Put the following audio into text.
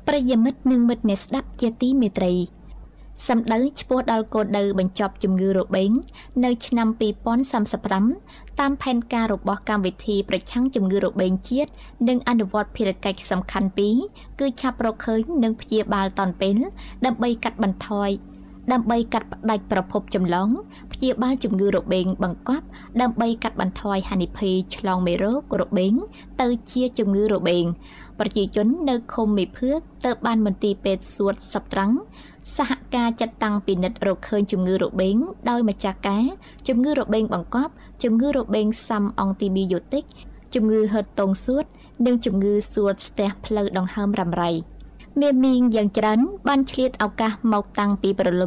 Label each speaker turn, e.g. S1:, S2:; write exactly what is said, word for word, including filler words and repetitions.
S1: ប្រិយមិត្តនិងមិត្តអ្នកស្ដាប់ជាទីមេត្រីសម្ដៅឆ្ពោះដល់គោលដៅបញ្ចប់ជំងឺរបេងនៅឆ្នាំពីរពាន់សាមសិបប្រាំតាមផែនការរបស់កម្មវិធីប្រឆាំងជំងឺរបេងជាតិនិងអនុវត្តភារកិច្ចសំខាន់ពីរគឺឆាប់រកឃើញនិងព្យាបាលទាន់ពេលដើម្បីកាត់បន្ថយដើម្បីកាត់ផ្ដាច់ប្រភពចម្លងព្យាបាលជំងឺរបេងបង្កប់ដើម្បីកាត់បន្ថយហានិភ័យឆ្លងមេរោគរបេងទៅជាជំងឺរបេងប្រជាជននៅឃុំមេភឿកទៅបានមន្ទីរពេទ្យសួតសប្ត្រាំងសហការចាត់តាំងពិនិត្យរកឃើញជំងឺរបេងដោយម្ចាស់ការជំងឺរបេងបង្កប់ជំងឺរបេងសាំអង់ទីប៊ីយោទិកជំងឺហឺតតូងសួតនិងជំងឺសួតស្ទះផ្លូវដង្ហើមរ៉ាំរ៉ៃមេមីងយ៉ាងច្រើនបានឆ្លៀតឱកាសមកតាំងពីប្រលឹម